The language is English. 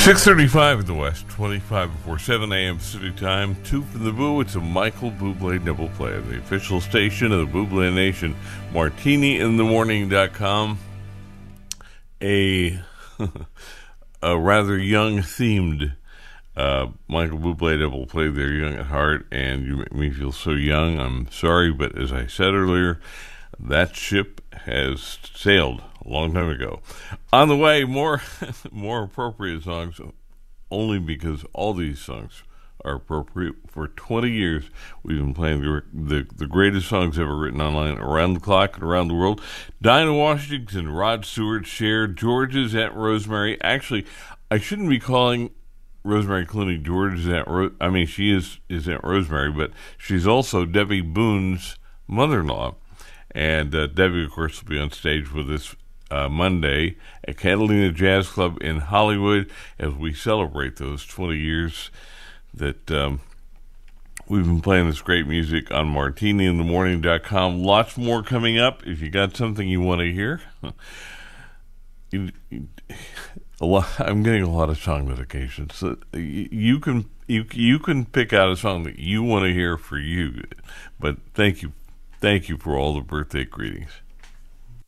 6:35 in the West, 25 before 7 a.m. Pacific Time. Two from the Boo. It's a Michael Bublé double play, the official station of the Bublé Nation. MartiniInTheMorning.com. A rather young themed Michael Bublé double play. They're young at heart, and you make me feel so young. I'm sorry, but as I said earlier, that ship has sailed a long time ago. On the way, more appropriate songs, only because all these songs are appropriate. For 20 years, we've been playing the greatest songs ever written online, around the clock and around the world. Dinah Washington, Rod Stewart, Cher, George's Aunt Rosemary. Actually, I shouldn't be calling Rosemary Clooney George's Aunt Rosemary. I mean, she is Aunt Rosemary, but she's also Debbie Boone's mother-in-law. And Debbie, of course, will be on stage with us Monday at Catalina Jazz Club in Hollywood as we celebrate those 20 years that we've been playing this great music on MartiniInTheMorning.com. Lots more coming up. If you got something you want to hear, I'm getting a lot of song notifications. So you can pick out a song that you want to hear for you. But thank you for all the birthday greetings.